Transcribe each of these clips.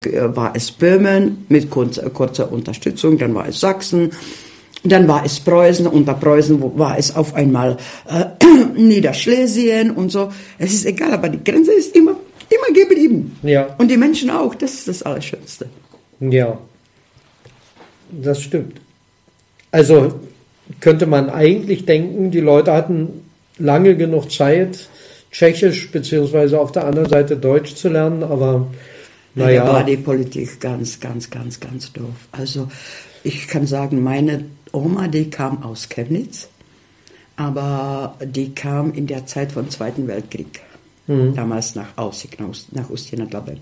war es Böhmen mit kurzer Unterstützung, dann war es Sachsen, dann war es Preußen, unter Preußen war es auf einmal Niederschlesien und so. Es ist egal, aber die Grenze ist immer geblieben. Ja. Und die Menschen auch, das ist das Allerschönste. Ja, das stimmt. Also könnte man eigentlich denken, die Leute hatten lange genug Zeit, Tschechisch beziehungsweise auf der anderen Seite Deutsch zu lernen, aber naja. Da war die Politik ganz doof. Also ich kann sagen, meine Oma, die kam aus Chemnitz, aber die kam in der Zeit vom Zweiten Weltkrieg, damals nach Aussig, nach Ustjena-Labem.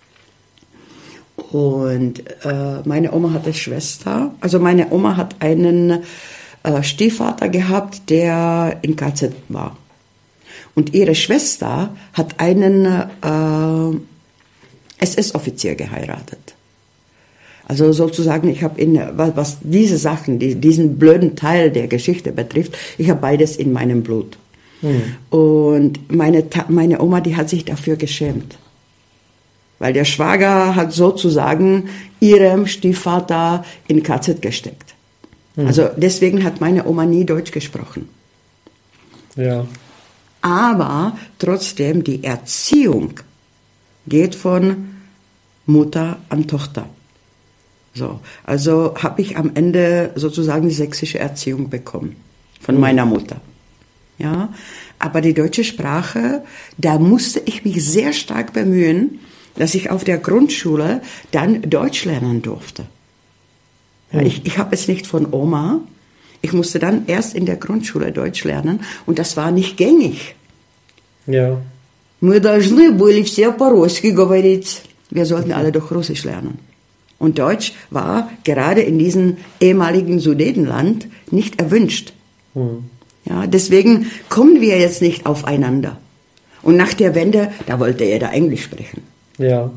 Und meine Oma hatte Schwester, also meine Oma hat einen Stiefvater gehabt, der in KZ war. Und ihre Schwester hat einen SS-Offizier geheiratet. Also sozusagen, ich habe was diese Sachen, diesen blöden Teil der Geschichte betrifft, ich habe beides in meinem Blut. Und meine Oma, die hat sich dafür geschämt. Weil der Schwager hat sozusagen ihrem Stiefvater in KZ gesteckt. Also deswegen hat meine Oma nie Deutsch gesprochen. Ja. Aber trotzdem, die Erziehung geht von Mutter an Tochter. So, also habe ich am Ende sozusagen die sächsische Erziehung bekommen von meiner Mutter. Ja, aber die deutsche Sprache, da musste ich mich sehr stark bemühen, dass ich auf der Grundschule dann Deutsch lernen durfte. Ja, ich habe es nicht von Oma. Ich musste dann erst in der Grundschule Deutsch lernen und das war nicht gängig. Ja. Мы должны были все по-русски говорить. Wir sollten alle doch Russisch lernen. Und Deutsch war gerade in diesem ehemaligen Sudetenland nicht erwünscht. Ja, deswegen kommen wir jetzt nicht aufeinander. Und nach der Wende, da wollte jeder Englisch sprechen. Ja.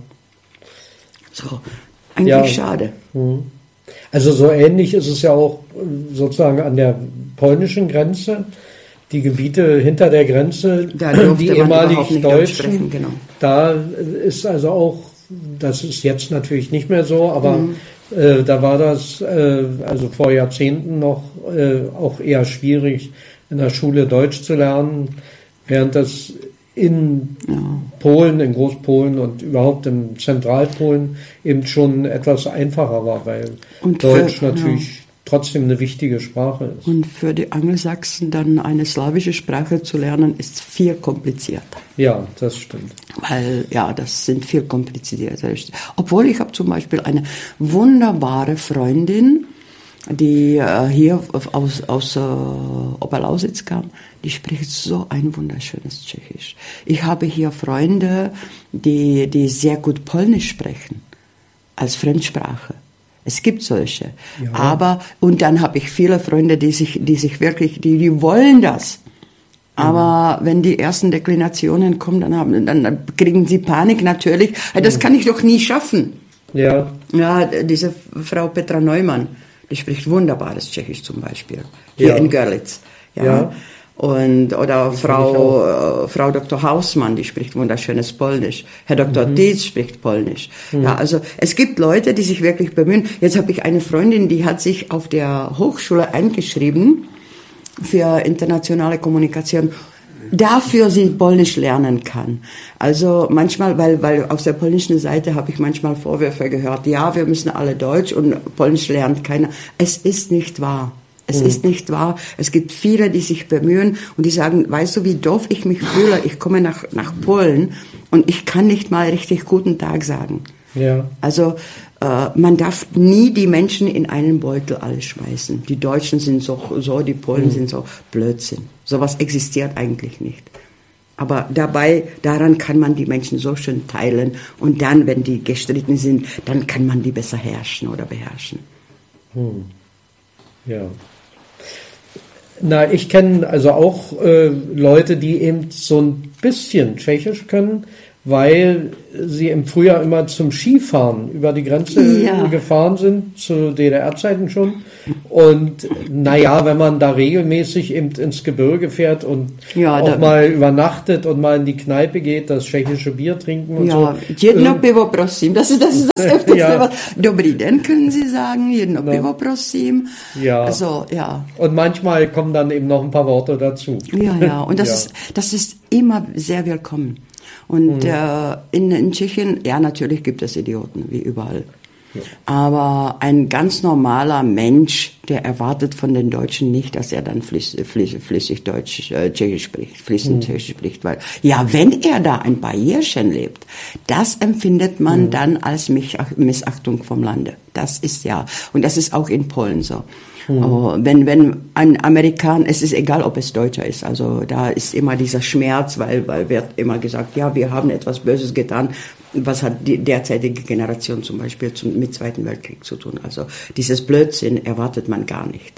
So, eigentlich schade. Also so ähnlich ist es ja auch sozusagen an der polnischen Grenze. Die Gebiete hinter der Grenze, die ehemalig Deutschen, genau. Da ist also auch, das ist jetzt natürlich nicht mehr so, aber da war das also vor Jahrzehnten noch auch eher schwierig, in der Schule Deutsch zu lernen, während das in Polen, in Großpolen und überhaupt in Zentralpolen eben schon etwas einfacher war, weil Deutsch natürlich trotzdem eine wichtige Sprache ist. Und für die Angelsachsen dann eine slawische Sprache zu lernen, ist viel komplizierter. Ja, das stimmt. Weil, das sind viel komplizierter. Obwohl ich habe zum Beispiel eine wunderbare Freundin, die hier aus Oberlausitz kam, die spricht so ein wunderschönes Tschechisch. Ich habe hier Freunde, die sehr gut Polnisch sprechen, als Fremdsprache. Es gibt solche. Ja. Aber, und dann habe ich viele Freunde, die sich wirklich, die wollen das. Aber wenn die ersten Deklinationen kommen, dann kriegen sie Panik natürlich. Das kann ich doch nie schaffen. Ja. Ja, diese Frau Petra Neumann, die spricht wunderbares Tschechisch zum Beispiel. Hier in Görlitz. Ja. Oder Frau Dr. Hausmann, die spricht wunderschönes Polnisch. Herr Dr. Dietz spricht Polnisch. Ja, also es gibt Leute, die sich wirklich bemühen. Jetzt habe ich eine Freundin, die hat sich auf der Hochschule eingeschrieben für internationale Kommunikation, dafür sie Polnisch lernen kann. Also manchmal, weil auf der polnischen Seite habe ich manchmal Vorwürfe gehört, ja, wir müssen alle Deutsch und Polnisch lernt keiner. Es ist nicht wahr. Es ist nicht wahr. Es gibt viele, die sich bemühen und die sagen, weißt du, wie doof ich mich fühle? Ich komme nach Polen und ich kann nicht mal richtig guten Tag sagen. Ja. Also man darf nie die Menschen in einen Beutel alle schmeißen. Die Deutschen sind so, die Polen sind so. Blödsinn. Sowas existiert eigentlich nicht. Aber daran kann man die Menschen so schön teilen und dann, wenn die gestritten sind, dann kann man die besser herrschen oder beherrschen. Ja. Na, ich kenne also auch Leute, die eben so ein bisschen Tschechisch können, weil sie im Frühjahr immer zum Skifahren über die Grenze gefahren sind, zu DDR-Zeiten schon. Und naja, wenn man da regelmäßig eben ins Gebirge fährt und auch mal übernachtet und mal in die Kneipe geht, das tschechische Bier trinken und so. Jedno pivo prosím, das ist das Öfteste. Dobrý den können Sie sagen, jedno pivo prosím. Ja. Also, ja. Und manchmal kommen dann eben noch ein paar Worte dazu. Ja, und das ist immer sehr willkommen. Und in Tschechien, ja, natürlich gibt es Idioten, wie überall. Ja. Aber ein ganz normaler Mensch, der erwartet von den Deutschen nicht, dass er dann flüssig Tschechisch spricht, fließend Tschechisch spricht. Weil, ja, wenn er da ein paar Jährchen lebt, das empfindet man dann als Missachtung vom Lande. Das ist und das ist auch in Polen so. Wenn ein Amerikaner, es ist egal, ob es Deutscher ist, also da ist immer dieser Schmerz, weil wird immer gesagt, ja, wir haben etwas Böses getan. Was hat die derzeitige Generation zum Beispiel mit Zweiten Weltkrieg zu tun? Also dieses Blödsinn erwartet man gar nicht.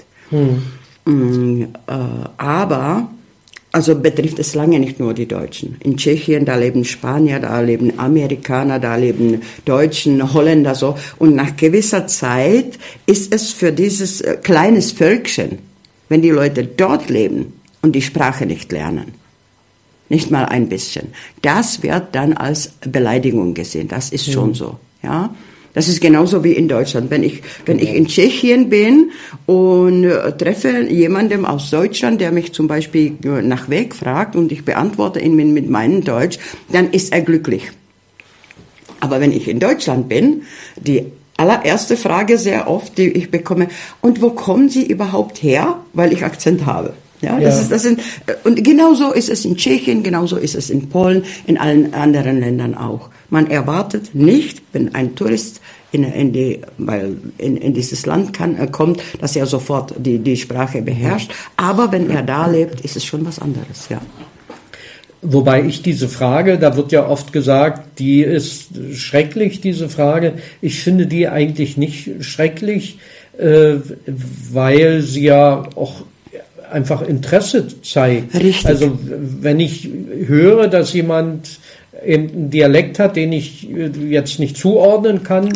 Aber also betrifft es lange nicht nur die Deutschen. In Tschechien, da leben Spanier, da leben Amerikaner, da leben Deutschen, Holländer so. Und nach gewisser Zeit ist es für dieses kleines Völkchen, wenn die Leute dort leben und die Sprache nicht lernen, nicht mal ein bisschen, das wird dann als Beleidigung gesehen. Das ist schon so, ja. Das ist genauso wie in Deutschland. Wenn ich in Tschechien bin und treffe jemanden aus Deutschland, der mich zum Beispiel nach Weg fragt und ich beantworte ihn mit meinem Deutsch, dann ist er glücklich. Aber wenn ich in Deutschland bin, die allererste Frage sehr oft, die ich bekomme, und wo kommen Sie überhaupt her? Weil ich Akzent habe. Ja, und genauso ist es in Tschechien, genauso ist es in Polen, in allen anderen Ländern auch. Man erwartet nicht, wenn ein Tourist in dieses Land kommt, dass er sofort die Sprache beherrscht. Aber wenn er da lebt, ist es schon was anderes, ja. Wobei ich diese Frage, da wird ja oft gesagt, die ist schrecklich, diese Frage. Ich finde die eigentlich nicht schrecklich, weil sie ja auch einfach Interesse zeigt. Richtig. Also wenn ich höre, dass jemand einen Dialekt hat, den ich jetzt nicht zuordnen kann,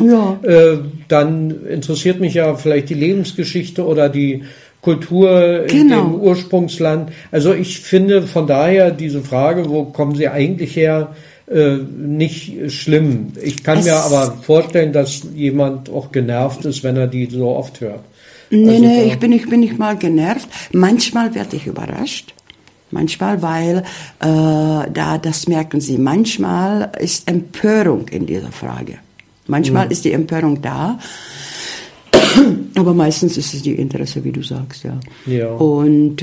dann interessiert mich ja vielleicht die Lebensgeschichte oder die Kultur in dem Ursprungsland. Also ich finde von daher diese Frage, wo kommen Sie eigentlich her, nicht schlimm. Ich kann mir aber vorstellen, dass jemand auch genervt ist, wenn er die so oft hört. Nee, ich bin nicht mal genervt. Manchmal werde ich überrascht. Manchmal, weil das merken Sie, manchmal ist Empörung in dieser Frage. Manchmal ist die Empörung da, aber meistens ist es die Interesse, wie du sagst, ja. Und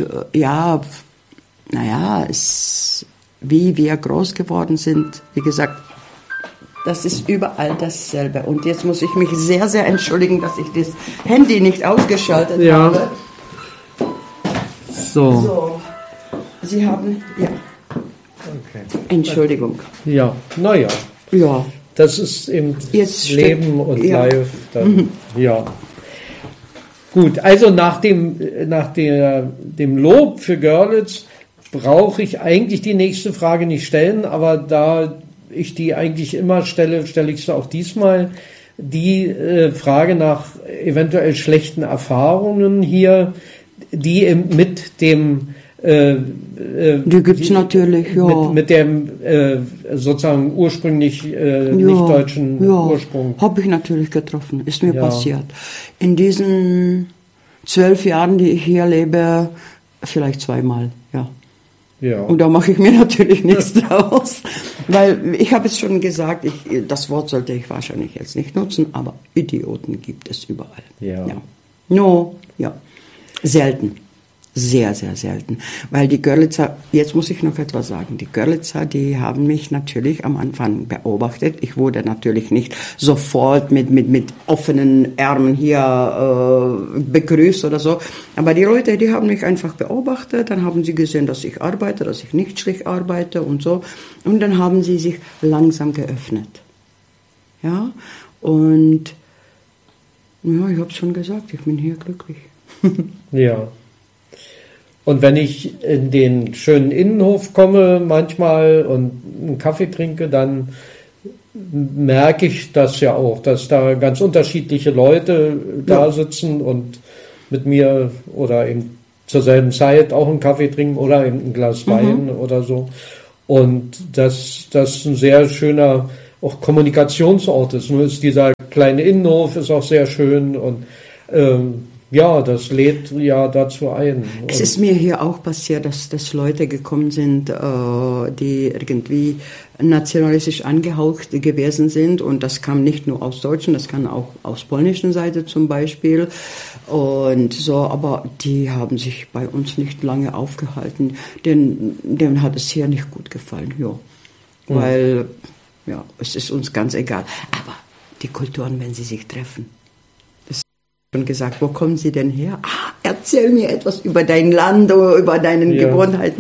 wie wir groß geworden sind, wie gesagt, das ist überall dasselbe. Und jetzt muss ich mich sehr, sehr entschuldigen, dass ich das Handy nicht ausgeschaltet habe. So. Sie haben, Okay. Entschuldigung. Ja, naja. Ja. Das ist eben jetzt Leben und live. Dann, Gut, also nach dem Lob für Görlitz brauche ich eigentlich die nächste Frage nicht stellen, aber da ich die eigentlich immer stelle ich sie auch diesmal. Die Frage nach eventuell schlechten Erfahrungen hier, die mit dem die gibt's natürlich, ja. Mit dem sozusagen ursprünglich nicht deutschen Ursprung. Habe ich natürlich getroffen, ist mir passiert. In diesen 12 Jahren, die ich hier lebe, vielleicht zweimal, ja. Und da mache ich mir natürlich nichts draus, weil ich habe es schon gesagt, das Wort sollte ich wahrscheinlich jetzt nicht nutzen, aber Idioten gibt es überall. Selten. Sehr, sehr selten. Weil die Görlitzer, jetzt muss ich noch etwas sagen, die Görlitzer, die haben mich natürlich am Anfang beobachtet. Ich wurde natürlich nicht sofort mit offenen Ärmeln hier begrüßt oder so. Aber die Leute, die haben mich einfach beobachtet. Dann haben sie gesehen, dass ich arbeite, dass ich nicht schlecht arbeite und so. Und dann haben sie sich langsam geöffnet. Ja, und ich habe es schon gesagt, ich bin hier glücklich. Ja. Und wenn ich in den schönen Innenhof komme manchmal und einen Kaffee trinke, dann merke ich das ja auch, dass da ganz unterschiedliche Leute da sitzen und mit mir oder eben zur selben Zeit auch einen Kaffee trinken oder eben ein Glas Wein oder so. Und das ein sehr schöner auch Kommunikationsort ist. Nur ist dieser kleine Innenhof ist auch sehr schön und das lädt ja dazu ein. Es ist mir hier auch passiert, dass Leute gekommen sind, die irgendwie nationalistisch angehaucht gewesen sind. Und das kam nicht nur aus Deutschen, das kam auch aus polnischen Seite zum Beispiel. Und so, aber die haben sich bei uns nicht lange aufgehalten. Denen hat es hier nicht gut gefallen, Weil, es ist uns ganz egal. Aber die Kulturen, wenn sie sich treffen. Und gesagt, wo kommen Sie denn her? Erzähl mir etwas über dein Land oder über deine Gewohnheiten,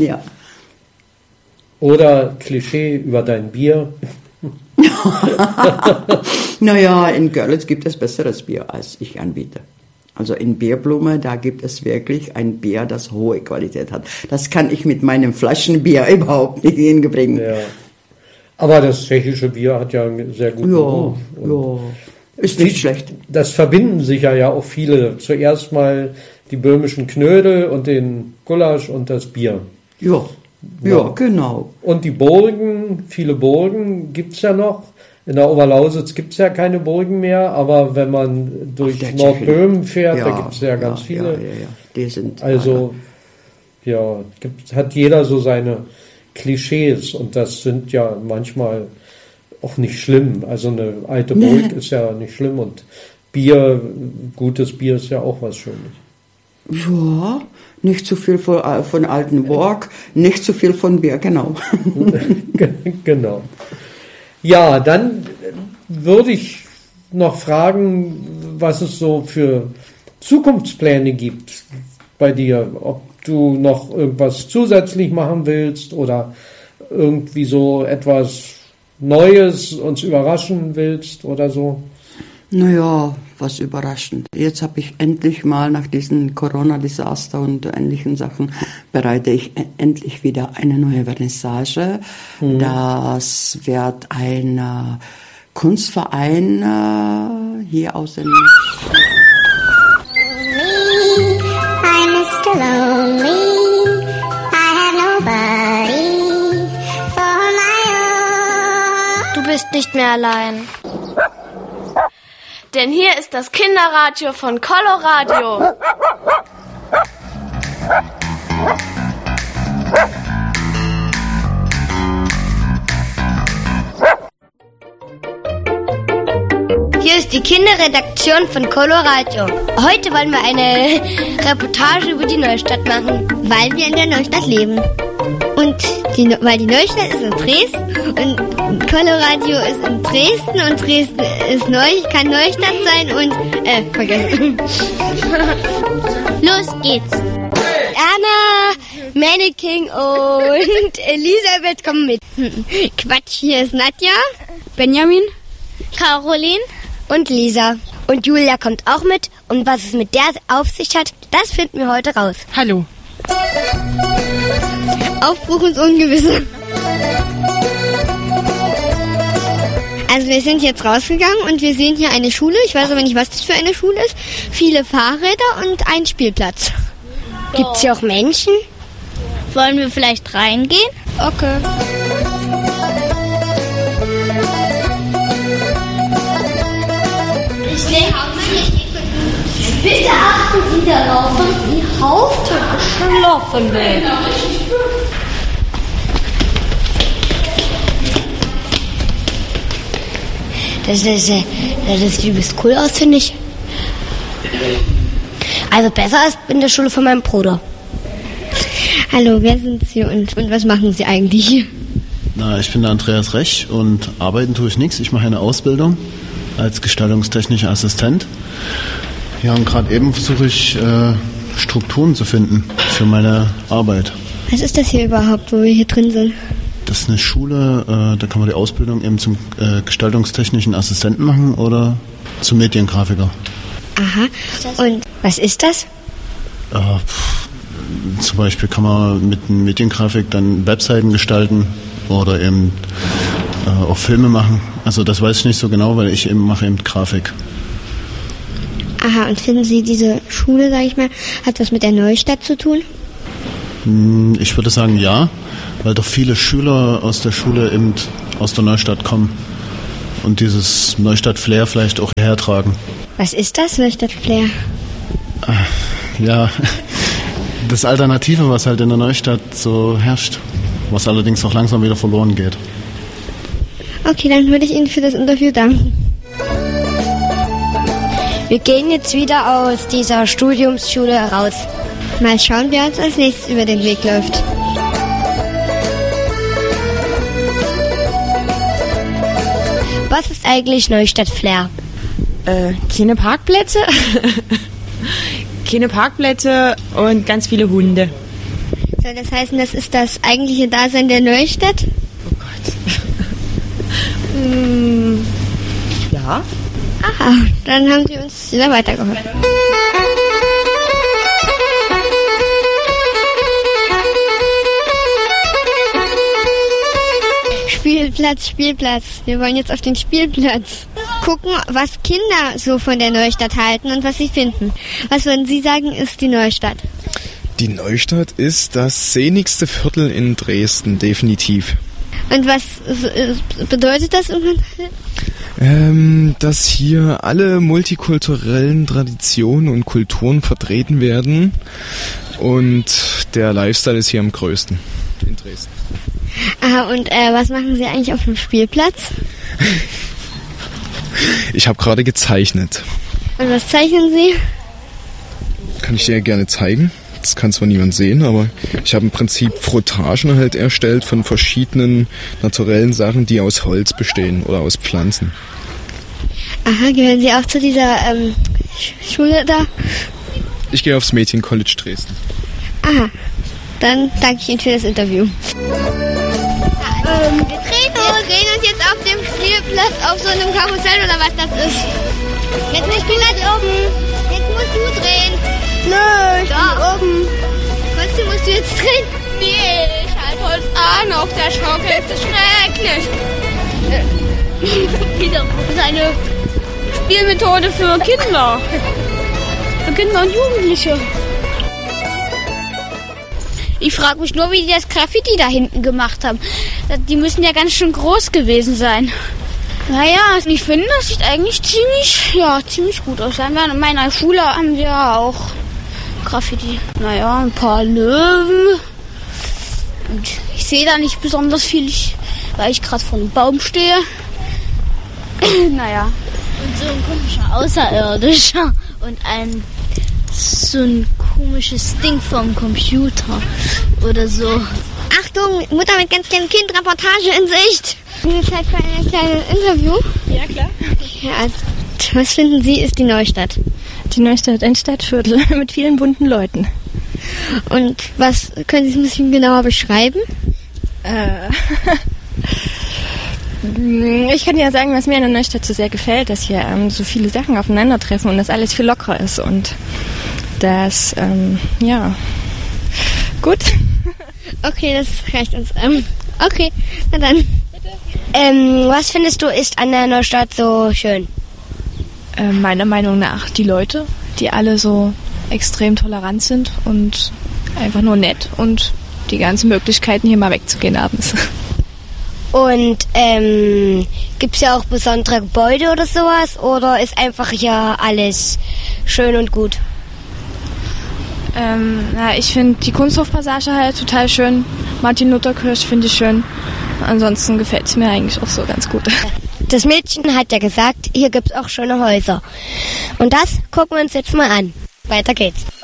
Oder Klischee über dein Bier. Naja, in Görlitz gibt es besseres Bier, als ich anbiete. Also in Bierblume, da gibt es wirklich ein Bier, das hohe Qualität hat. Das kann ich mit meinem Flaschenbier überhaupt nicht hinbringen. Ja. Aber das tschechische Bier hat ja einen sehr guten Ruf. Ist nicht schlecht. Das verbinden sich ja auch viele. Zuerst mal die böhmischen Knödel und den Gulasch und das Bier. Ja, genau. Und die Burgen, viele Burgen gibt's ja noch. In der Oberlausitz gibt's ja keine Burgen mehr, aber wenn man durch Nordböhmen fährt, da gibt's ja ganz viele. Ja. Die sind hat jeder so seine Klischees und das sind ja manchmal auch nicht schlimm. Also eine alte Burg ist ja nicht schlimm und gutes Bier ist ja auch was Schönes. Ja, nicht zu viel von alten Burg, nicht zu viel von Bier, genau. Genau. Ja, dann würde ich noch fragen, was es so für Zukunftspläne gibt bei dir, ob du noch irgendwas zusätzlich machen willst oder irgendwie so etwas Neues uns überraschen willst oder so? Naja, was überraschend. Jetzt habe ich endlich mal nach diesem Corona-Desaster und ähnlichen Sachen bereite ich endlich wieder eine neue Vernissage. Das wird ein Kunstverein hier aus den... I'm Mr. Lonely. I have nobody for my own. Du bist nicht mehr allein. Denn hier ist das Kinderradio von Coloradio. Hier ist die Kinderredaktion von Coloradio. Heute wollen wir eine Reportage über die Neustadt machen, weil wir in der Neustadt leben. Und weil die Neustadt ist in Dresden und Coloradio ist in Dresden und Dresden ist kann Neustadt sein und vergessen. Los geht's. Anna, Mannequin und Elisabeth kommen mit. Quatsch, hier ist Nadja, Benjamin, Caroline und Lisa. Und Julia kommt auch mit. Und was es mit der auf sich hat, das finden wir heute raus. Hallo. Aufbruch ins Ungewisse. Also wir sind jetzt rausgegangen und wir sehen hier eine Schule. Ich weiß aber nicht, was das für eine Schule ist. Viele Fahrräder und ein Spielplatz. Gibt es hier auch Menschen? Wollen wir vielleicht reingehen? Okay. Bitte achten Sie darauf, dass die Haustür geschlossen wird. Das sieht übelst cool aus, finde ich. Also besser als in der Schule von meinem Bruder. Hallo, wer sind Sie und was machen Sie eigentlich hier? Na, ich bin der Andreas Rech und arbeiten tue ich nichts. Ich mache eine Ausbildung als gestaltungstechnischer Assistent. Ja, und gerade eben versuche ich Strukturen zu finden für meine Arbeit. Was ist das hier überhaupt, wo wir hier drin sind? Das ist eine Schule, da kann man die Ausbildung eben zum gestaltungstechnischen Assistenten machen oder zum Mediengrafiker. Aha. Und was ist das? Zum Beispiel kann man mit Mediengrafik dann Webseiten gestalten oder eben auch Filme machen. Also das weiß ich nicht so genau, weil ich mache eben Grafik. Aha, und finden Sie, diese Schule, sag ich mal, hat was mit der Neustadt zu tun? Ich würde sagen, ja, weil doch viele Schüler aus der Schule eben aus der Neustadt kommen und dieses Neustadt-Flair vielleicht auch hertragen. Was ist das, Neustadt-Flair? Ja, das Alternative, was halt in der Neustadt so herrscht, was allerdings auch langsam wieder verloren geht. Okay, dann würde ich Ihnen für das Interview danken. Wir gehen jetzt wieder aus dieser Studiumsschule raus. Mal schauen, wer uns als nächstes über den Weg läuft. Was ist eigentlich Neustadt-Flair? Keine Parkplätze. Keine Parkplätze und ganz viele Hunde. Soll das heißen, das ist das eigentliche Dasein der Neustadt? Oh Gott. Ja. Aha, dann haben Sie uns wieder weitergeholfen. Spielplatz. Wir wollen jetzt auf den Spielplatz. Gucken, was Kinder so von der Neustadt halten und was sie finden. Was würden Sie sagen, ist die Neustadt? Die Neustadt ist das sehnigste Viertel in Dresden, definitiv. Und was bedeutet das? Dass hier alle multikulturellen Traditionen und Kulturen vertreten werden und der Lifestyle ist hier am größten in Dresden. Aha, und was machen Sie eigentlich auf dem Spielplatz? Ich habe gerade gezeichnet. Und was zeichnen Sie? Kann ich dir gerne zeigen. Das kann zwar niemand sehen, aber ich habe im Prinzip Frottagen halt erstellt von verschiedenen naturellen Sachen, die aus Holz bestehen oder aus Pflanzen. Aha, gehören Sie auch zu dieser Schule da? Ich gehe aufs Mädchencollege Dresden. Aha, dann danke ich Ihnen für das Interview. Wir drehen uns jetzt auf dem Spielplatz auf so einem Karussell oder was das ist. Jetzt ich bin ganz oben. Jetzt musst du drehen. Nö, ich bin oben. Trotzdem musst du jetzt drehen. Nee, ich halte uns an auf der Schaukel. Das ist schrecklich. Das ist eine Spielmethode für Kinder. Für Kinder und Jugendliche. Ich frage mich nur, wie die das Graffiti da hinten gemacht haben. Die müssen ja ganz schön groß gewesen sein. Naja, ich finde, das sieht eigentlich ziemlich gut aus. In meiner Schule haben wir auch Graffiti. Naja, ein paar Löwen. Und ich sehe da nicht besonders viel, weil ich gerade vor einem Baum stehe. Naja. Und so ein komischer Außerirdischer und so ein komisches Ding vom Computer oder so. Achtung, Mutter mit ganz kleinem Kind, Reportage in Sicht. Zeit für ein kleines Interview. Ja, klar. Ja, was finden Sie, ist die Neustadt? Die Neustadt, ein Stadtviertel mit vielen bunten Leuten. Und was können Sie es ein bisschen genauer beschreiben? Ich kann ja sagen, was mir an der Neustadt so sehr gefällt, dass hier so viele Sachen aufeinandertreffen und dass alles viel lockerer ist und das, gut. Okay, das reicht uns. Okay, na dann. Was findest du ist an der Neustadt so schön? Meiner Meinung nach die Leute, die alle so extrem tolerant sind und einfach nur nett und die ganzen Möglichkeiten hier mal wegzugehen abends. Und gibt's ja auch besondere Gebäude oder sowas oder ist einfach hier alles schön und gut? Ich finde die Kunsthofpassage halt total schön. Martin-Luther-Kirche finde ich schön. Ansonsten gefällt es mir eigentlich auch so ganz gut. Das Mädchen hat ja gesagt, hier gibt's auch schöne Häuser. Und das gucken wir uns jetzt mal an. Weiter geht's.